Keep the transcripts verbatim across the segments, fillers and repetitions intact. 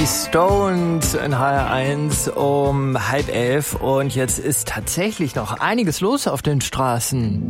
Stones in H R eins um halb elf und jetzt ist tatsächlich noch einiges los auf den Straßen.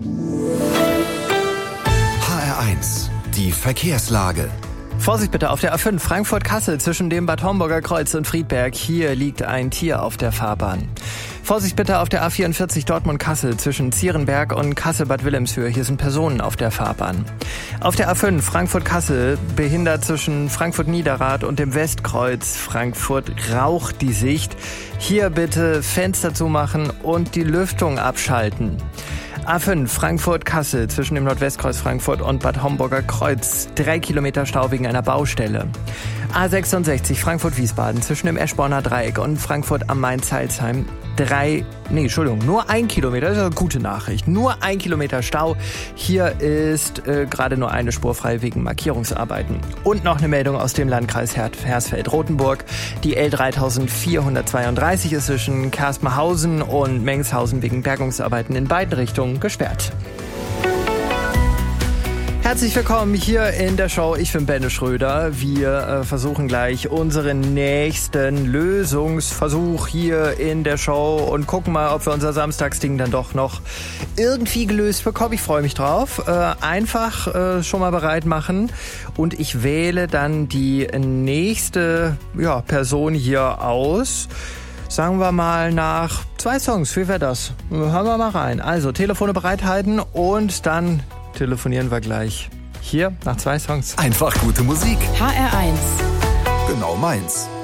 H R eins, die Verkehrslage. Vorsicht bitte auf der A fünf Frankfurt-Kassel zwischen dem Bad Homburger Kreuz und Friedberg. Hier liegt ein Tier auf der Fahrbahn. Vorsicht bitte auf der A vierundvierzig Dortmund-Kassel zwischen Zierenberg und Kassel-Bad Wilhelmshöhe. Hier sind Personen auf der Fahrbahn. Auf der A fünf Frankfurt-Kassel behindert zwischen Frankfurt-Niederrad und dem Westkreuz Frankfurt raucht die Sicht. Hier bitte Fenster zumachen und die Lüftung abschalten. A fünf Frankfurt-Kassel zwischen dem Nordwestkreuz Frankfurt und Bad Homburger Kreuz. Drei Kilometer Stau wegen einer Baustelle. A sechsundsechzig Frankfurt-Wiesbaden zwischen dem Eschborner Dreieck und Frankfurt am Main-Zeilsheim. Drei, nee, Entschuldigung, nur ein Kilometer, das ist eine gute Nachricht. Nur ein Kilometer Stau. Hier ist äh, gerade nur eine Spur frei wegen Markierungsarbeiten. Und noch eine Meldung aus dem Landkreis Her- Hersfeld-Rotenburg. Die L dreitausendvierhundertzweiunddreißig ist zwischen Kerstmerhausen und Mengshausen wegen Bergungsarbeiten in beiden Richtungen gesperrt. Herzlich willkommen hier in der Show. Ich bin Benne Schröder. Wir äh, versuchen gleich unseren nächsten Lösungsversuch hier in der Show und gucken mal, ob wir unser Samstagsding dann doch noch irgendwie gelöst bekommen. Ich freue mich drauf. Äh, einfach äh, schon mal bereit machen und ich wähle dann die nächste ja, Person hier aus. Sagen wir mal nach zwei Songs. Wie wäre das? Hören wir mal rein. Also Telefone bereithalten und dann telefonieren wir gleich. Hier nach zwei Songs. Einfach gute Musik. H R eins. Genau meins.